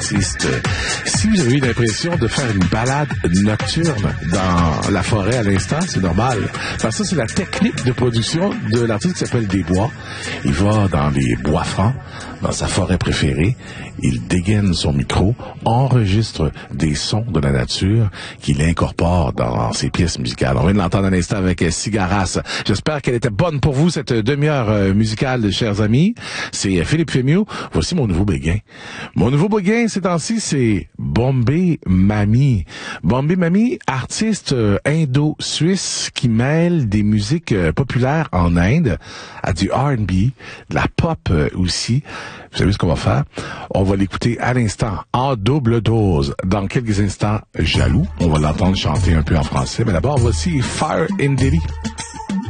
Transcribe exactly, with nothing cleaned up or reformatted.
artiste. Si vous avez eu l'impression de faire une balade nocturne dans la forêt à l'instant, c'est normal. Parce que ça, c'est la technique de production de l'artiste qui s'appelle Desbois. Il va dans les bois francs, dans sa forêt préférée. Il dégaine son micro, enregistre des sons de la nature qu'il incorpore dans ses pièces musicales. On vient de l'entendre à l'instant avec Cigaras. J'espère qu'elle était bonne pour vous, cette demi-heure musicale, chers amis. C'est Philippe Fémiot. Voici mon nouveau béguin. Mon nouveau béguin, ces temps-ci, c'est Bombay Mami. Bombay Mami, artiste indo-suisse qui mêle des musiques populaires en Inde à du R and B, de la pop aussi. Vous savez ce qu'on va faire? On va l'écouter à l'instant, en double dose. Dans quelques instants, Jaloux. On va l'entendre chanter un peu en français. Mais d'abord, voici Fire in Delhi.